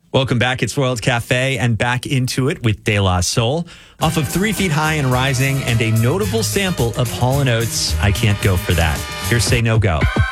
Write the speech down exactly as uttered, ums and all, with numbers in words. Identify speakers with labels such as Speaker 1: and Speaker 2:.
Speaker 1: Welcome back. It's World Cafe and back into it with De La Soul. Off of Three Feet High and Rising and a notable sample of Hall and Oates, I Can't Go For That. Here's Say No Go.